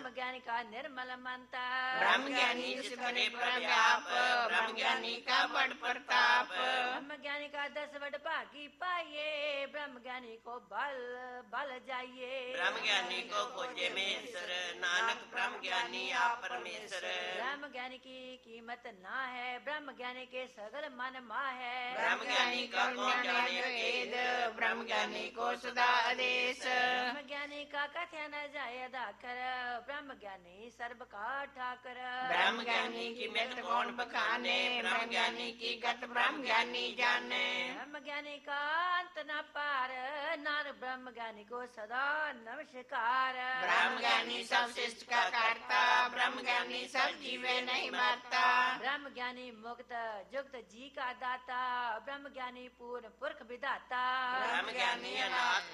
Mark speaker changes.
Speaker 1: ज्ञानी का निर्मल मंत्र,
Speaker 2: ब्रह्म ज्ञानी जिस बने प्रव्याप, ब्रह्म ज्ञानी का बड़ प्रताप।
Speaker 1: ब्रह्म ज्ञानी का 10 वड भागी पाइए, ब्रह्म ज्ञानी को बल बल जाइए।
Speaker 2: ब्रह्म ज्ञानी को खोजे मेसर, नानक ब्रह्म ज्ञानी आप परमेश्वर।
Speaker 1: ब्रह्म ज्ञानी की कीमत ना है, ब्रह्म ज्ञानी के सगल मन मा है।
Speaker 2: ब्रह्म ज्ञानी का कौन जाने वेद, ब्रह्म ज्ञानी को सदा आदेश।
Speaker 1: ब्रह्म ज्ञानी का कथन जाय दाकर, ब्रह्म ज्ञानी सर्व का ठाकर।
Speaker 2: ब्रह्म ज्ञानी की मित कौन बखाने, ब्रह्म ज्ञानी की गत ब्रह्म ज्ञानी जाने।
Speaker 1: ब्रह्म ज्ञानी का अंत न पार, नार ब्रह्म ज्ञानी को सदा नमस्कार।
Speaker 2: ब्रह्म ज्ञानी सब शिष्ट का करता, ब्रह्म ज्ञानी सब जीवे नहीं मारता।
Speaker 1: ब्रह्म ज्ञानी मुक्त जुक्त जी का दाता, ब्रह्म ज्ञानी पूर्ण पुरख विधाता।
Speaker 2: ब्रह्म ज्ञानी अनाथ